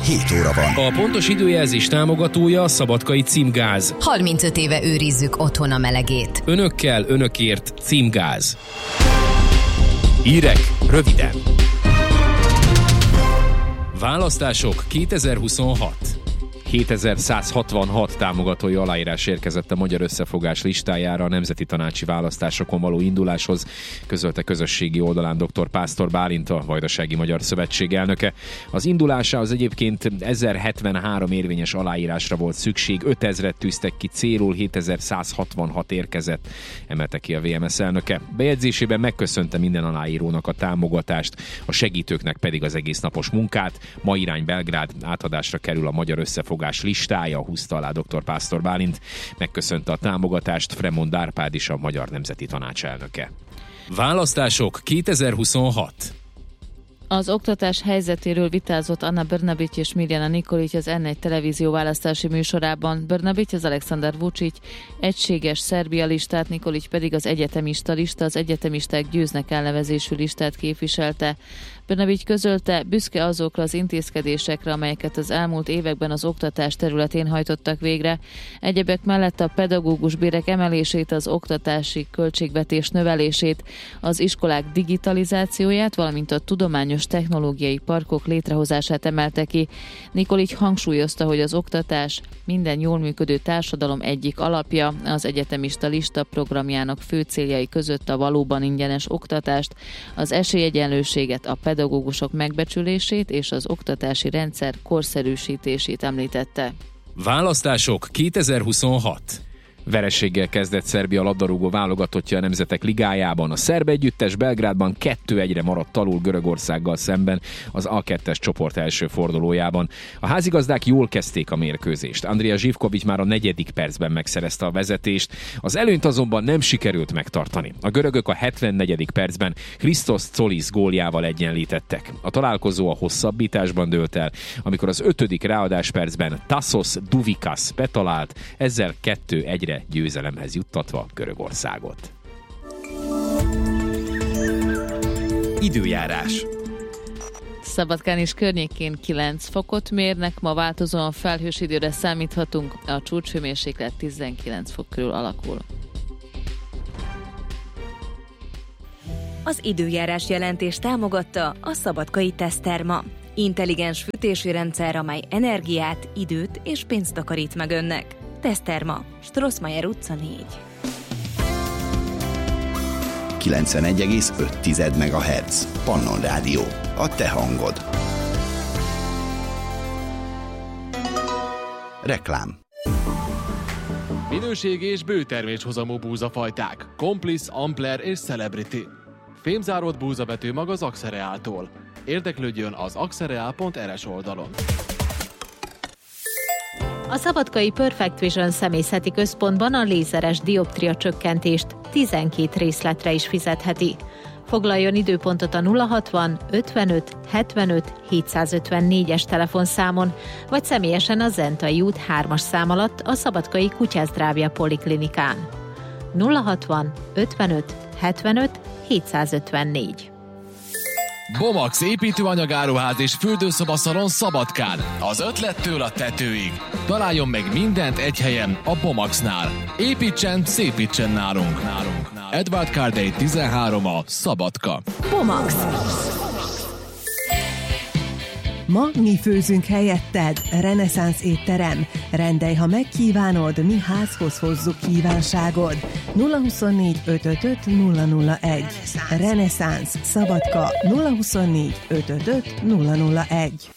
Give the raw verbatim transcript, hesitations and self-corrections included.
hét óra van. A pontos időjelzés támogatója a Szabadkai Címgáz. harmincöt éve őrizzük otthon a melegét. Önökkel, önökért Címgáz. Hírek röviden. Választások kétezer-huszonhat. hétezer-százhatvanhat támogatói aláírás érkezett a Magyar Összefogás listájára a nemzeti tanácsi választásokon való induláshoz, közölte közösségi oldalán dr. Pásztor Bálint, a Vajdasági Magyar Szövetség elnöke. Az indulásához egyébként ezerhetvenhárom érvényes aláírásra volt szükség, ötezret tűztek ki célul, hétezer-százhatvanhat érkezett, emelte ki a vé em es elnöke. Bejegyzésében megköszönte minden aláírónak a támogatást, a segítőknek pedig az egész napos munkát. Ma irány Belgrád, átadásra kerül a Magyar Összefogás listája, húzta alá dr. Pásztor Bálint. Megköszönte a támogatást Fremond Árpád is, a Magyar Nemzeti Tanács elnöke. Választások kétezer-huszonhat. Az oktatás helyzetéről vitázott Anna Brnabić és Mirjana Nikolić az en egy televízió választási műsorában. Brnabić az Aleksandar Vučić egységes Szerbia listát, Nikolić pedig az egyetemista lista, az egyetemisták győznek elnevezésű listát képviselte. Brnabić közölte, büszke azokra az intézkedésekre, amelyeket az elmúlt években az oktatás területén hajtottak végre. Egyebek mellett a pedagógus bérek emelését, az oktatási költségvetés növelését, az iskolák digitalizációját, valamint a tudományos technológiai parkok létrehozását emelte ki. Nikolić hangsúlyozta, hogy az oktatás minden jól működő társadalom egyik alapja. Az egyetemista lista programjának fő céljai között a valóban ingyenes oktatást, az esélyegyenlőséget, a pedagógusok megbecsülését és az oktatási rendszer korszerűsítését említette. Választások kétezer-huszonhat. Vereséggel kezdett Szerbia labdarúgó válogatottja a Nemzetek Ligájában. A szerb együttes Belgrádban kettő egyre maradt alul Görögországgal szemben az á kettes csoport első fordulójában. A házigazdák jól kezdték a mérkőzést. Andrija Živković már a negyedik percben megszerezte a vezetést, az előnyt azonban nem sikerült megtartani. A görögök a hetvennegyedik percben Christos Tzolis góljával egyenlítettek. A találkozó a hosszabbításban dőlt el, amikor az ötödik ráadás percben Tassos Douvikas betalált, ezzel kettő egyre győzelemhez juttatva Görögországot. Időjárás. Szabadkán és környékén kilenc fokot mérnek, ma változóan felhős időre számíthatunk, a csúcshőmérséklet tizenkilenc fok körül alakul. Az időjárás jelentés támogatta a Szabadkai Teszterma. Intelligens fűtési rendszer, amely energiát, időt és pénzt takarít meg önnek. Teszterma, Strossmayer utca négy. kilencvenegy egész öt megahertz. Pannon Rádió. A te hangod. Reklám. Minőségi és bőterméshozamú búzafajták. Complice, Ampler és Celebrity. Fémzáródott búzabetű mag az Axereáltól. Érdeklődjön az axereal pont er es oldalon. A Szabadkai Perfect Vision személyzeti központban a lézeres dioptria csökkentést tizenkét részletre is fizetheti. Foglaljon időpontot a nulla hatvan ötvenöt hetvenöt hétszázötvennégyes telefonszámon, vagy személyesen a Zentai út hármas szám alatt a Szabadkai Kutyázdrávja Poliklinikán. nulla hatvan ötvenöt hetvenöt hétszázötvennégy. Bomax építőanyagáruház és fürdőszobaszalon Szabadkán. Az ötlettől a tetőig. Találjon meg mindent egy helyen, a Bomaxnál. Építsen, szépítsen nálunk. nálunk. Edward Cardey tizenhárom a Szabadka. Bomax. Ma mi főzünk helyetted. Reneszánsz étterem. Rendelj, ha megkívánod, mi házhoz hozzuk kívánságod. nulla huszonnégy ötvenöt nulla nulla egy. Reneszánsz Szabadka nulla huszonnégy ötvenöt nulla nulla egy.